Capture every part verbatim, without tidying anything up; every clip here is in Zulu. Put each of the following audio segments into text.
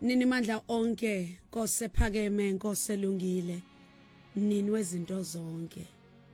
Nini mandla onke Nkosi ephakeme Nkosi elungile nini wezinto zonke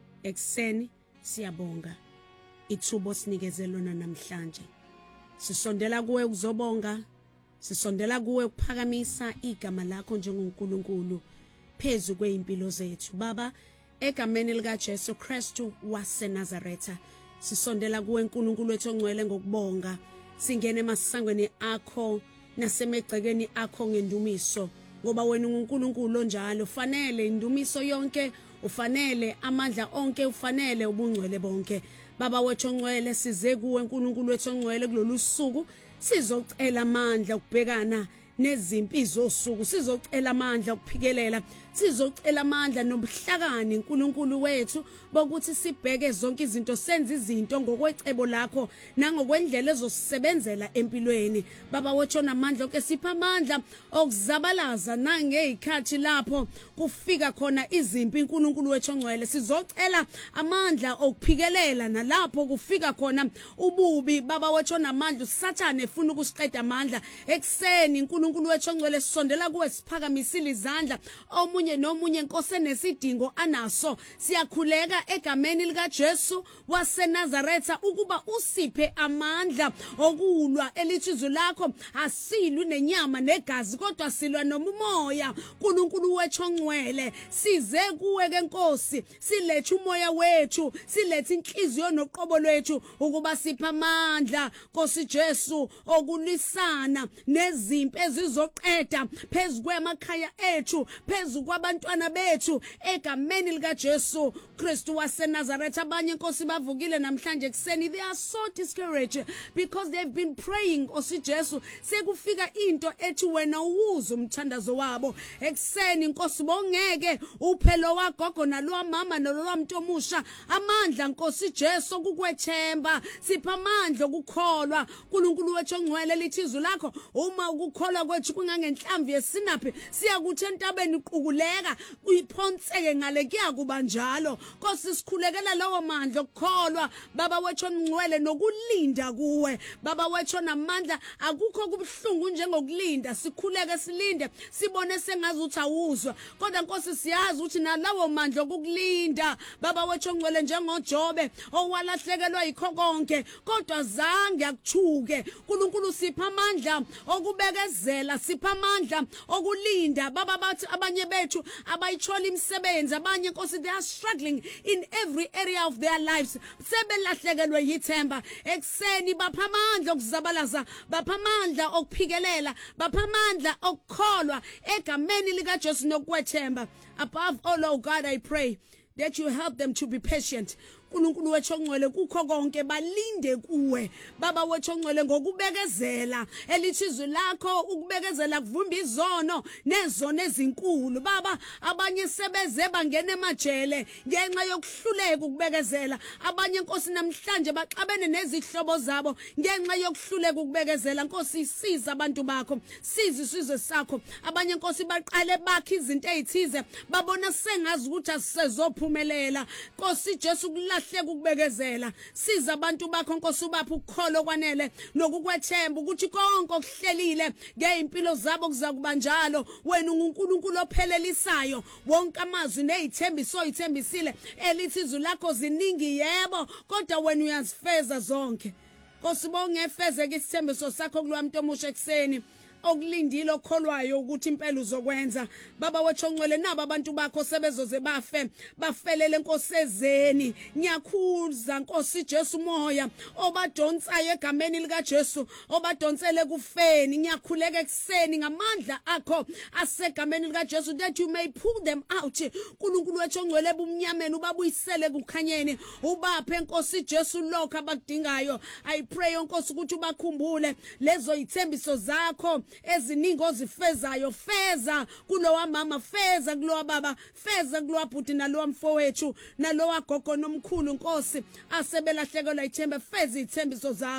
ekseni siyabonga ithubo sinikezelona namhlanje sisondela kuwe ukuzobonga sisondela kuwe ukuphakamisa igama lakho njengoNkulunkulu phezulu kweimpilo zethu baba egameni lika Jesu Kristu waseNazaretha sisondela kuwe uNkulunkulu wethu ongcwele ngokubonga singene emasangweni akho nasemegcekeni akho ngendumiso ngoba wena uNkulunkulu njalo ufanele indumiso yonke ufanele amandla onke ufanele ubungcwele bonke baba wethu ongcwele size kuwe uNkulunkulu wethu ongcwele kulolu suku sizocela amandla ukubhekana nezimpi zosuku sizocela amandla ukuphikelela sizocela amandla nobuhlakani uNkulunkulu wethu bokuthi sibheke zonke izinto senze izinto ngokwecebo lakho nangokwendlela ezosebenzela empilweni baba wethu namandla onke sipha amandla okuzabalaza nangezikhathi lapho kufika khona izimpi uNkulunkulu wethu ongcwele sizocela amandla okuphikelela nalapho kufika khona ububi baba wethu namandla uSathane efuna ukusiqeda amandla ekseni uNkulunkulu wethu ongcwele sisondela kuwe siphakamisile izandla omunye nomunye Nkosi nesidingo anaso siyakhuleka egameni lika Jesu waseNazaretha ukuba usiphe amandla okulwa elithizwe lakho asilwi nenyama negazi kodwa silwa nomoya uNkulunkulu wethu ongcwele size kuwe ke Nkosi silethe umoya wethu silethe inhliziyo noqobo lwethu ukuba sipha amandla Nkosi Jesu okulwisana nezimpi ezizoqeda phezulu kwemakhaya ethu phezulu kwabantwana bethu egameni lika Jesu Kristu waseNazaretha abanye Nkosi bavukile namhlanje ekseni they are so discouraged because they've been praying Nkosi Jesu sekufika into ethi wena uwuza umthandazo wabo ekseni Nkosi bongeke uphelo wagogo nalo mama nalo muntu omusha amandla Nkosi Jesu ukukwethemba sipha amandla ukukholwa uNkulunkulu wethu ongcwele lithizwe lakho uma ukukholwa kwethu kungangenhlamvu yesinaphi siyakuthi entabeni uqhukuleka uyiphonseke ngale kuyakuba njalo Nkosi sikhulekela lawo mandla okukholwa baba wethu ongcwele nokulinda kuwe baba wethu namandla akukho kubhlungu njengokulinda sikhuleke silinde sibone sengazi uthi awuzwa kodwa Nkosi siyazi ukuthi nalawo mandla okukulinda baba wethu ongcwele njengoJobe owalahlekelwa yikho konke kodwa zange akuthuke uNkulunkulu sipha amandla okubekezela sipha amandla okulinda baba bathi abanye bethu abayithola imisebenzi abanye Nkosi they are struggling in every area of their lives sebelahlekelwe yithemba ekseni bapha amandla okuzabalaza bapha amandla okuphikelela bapha amandla okukholwa egameni lika Jesu nokwethemba above all oh God I pray that you help them to be patient uNkulunkulu wethu ongcwele kukho konke balinde kuwe baba wethu ongcwele ngokubekezela elithizwe lakho ukubekezela kuvumba izono nezono ezinkulu baba abanye sebeze bangena emajele ngenxa yokuhluleka ukubekezela abanye Nkosi namhlanje baxabene nezihlobo zabo ngenxa yokuhluleka ukubekezela Nkosi isiza abantu bakho siza isizwe sakho abanye Nkosi baqale bakhe izinto ezithize babona sengazi ukuthi asizophumelela Nkosi Jesu hlahleka ukubekezela siza abantu bakho Nkosi ubapha ukukholo kwanele nokukwethemba ukuthi konke okuhlelile ngeimpilo zabo kuzakuba njalo wena uNkulunkulu ophelelisayo wonke amazwi nezithembiso ithembisile elithizwe lakho ziningi yebo kodwa wena uyazifeza zonke Nkosi bongefezeke isithembiso sakho kulwamuntu omusha ekseni okulindile okholwayo ukuthi impela uzokwenza baba wethu ongcwele nabo abantu bakho sebezoze bafe bafelele Nkosezeni ngiyakhulza Nkosi Jesu moya obadonsayo egameni lika Jesu obadonsele kufeni ngiyakhuleka ekseni ngamandla akho asegameni lika Jesu that you may pull them out uNkulunkulu wethu ongcwele bumnyameni ubabuyisele kukhanyeni ubaphe Nkosi Jesu lokho abakudingayo I pray Nkosi ukuthi ubakhumbule lezo ithembiso zakho eziningi ozifezayo feza kulowa mama feza kulowa baba feza kulowa bhuti nalowa mfowethu nalowa gogo nomkhulu Nkosi asebelahlekelwa ithemba feza ithembiso zakho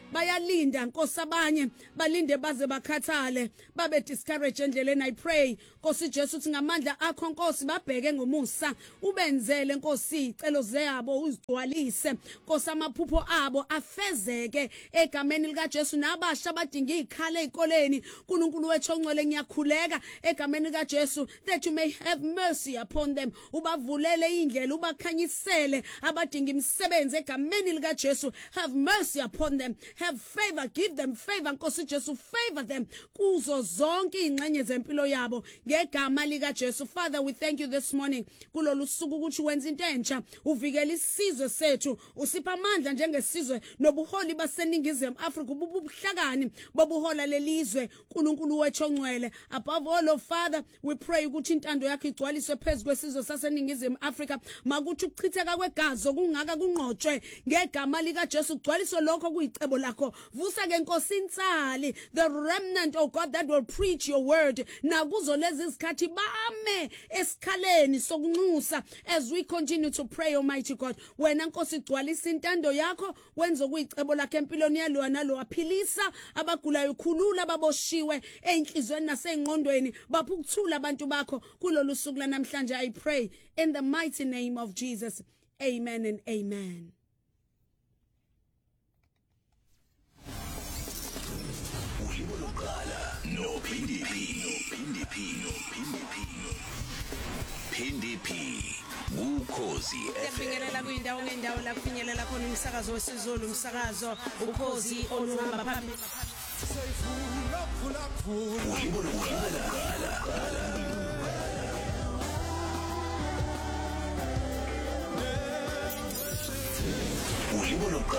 bayalinda Nkosi abanye balinde baze bakhathale babe discourage endleleni. I pray Nkosi Jesu uthi ngamandla akho Nkosi babheke ngomusa ubenzele Nkosi icelo zeyabo uzigcwalise Nkosi amaphupho abo afezeke egameni lika Jesu nabasha badinga izikhale ezikoleni uNkulunkulu wethu ongcwele ngiyakhuleka egameni lika Jesu that you may have mercy upon them ubavulele indlela ubakhanyisele abadinga imisebenzi egameni lika Jesu. Have mercy upon them, have favor, give them favor Nkosi Jesu, favor them kuzo zonke ingxenye zempilo yabo ngegama lika Jesu. Father, we thank you this morning kulolu suku ukuthi wenza into entsha uvikela isizwe sethu usipha amandla njengesizwe nobuholi baseningizimu Afrika ububuhlakani bobuhola lelizwe uNkulunkulu wethu ongcwele. Above all, oh Father, we pray ukuthi intando yakho igcwaliswe phezulu kwesizwe saseningizimu Afrika makuthi ukuchitheka kwegazi okungaka kunqotshwe ngegama lika Jesu gcwaliswe lokho kuyicebo lakho vusa ke Nkosi insali the remnant oh God that will preach your word nakuzo lezi izikhathi bame esikhaleni sokunxusa as we continue to pray. Almighty God, wena Nkosi gcwalisa intando yakho wenza kuyicebo lakho empilweni yalo nalo waphilisa abagulayo khulula baboshiwe einhlizweni nasengqondweni baphukuthula abantu bakho kulolu suku lanamhlanje. I pray in the mighty name of Jesus. Amen and amen. No P D P, P D P, P D P, Ukhozi F M. Finyelela kwindawo ngendawo la kufinyelela khona umsakazo wesiZulu umsakazo Ukhozi oluhamba phambili. Ulibona